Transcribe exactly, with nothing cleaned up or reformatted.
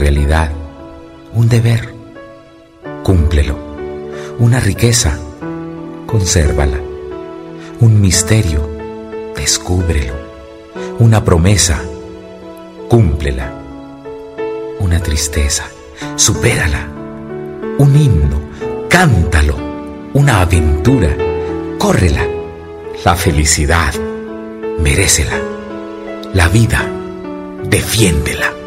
realidad, un deber, cúmplelo. Una riqueza, consérvala. Un misterio, descúbrelo. Una promesa, cúmplela. Una tristeza, supérala. Un himno, cántalo. Una aventura, córrela. La felicidad, merécela. La vida, defiéndela.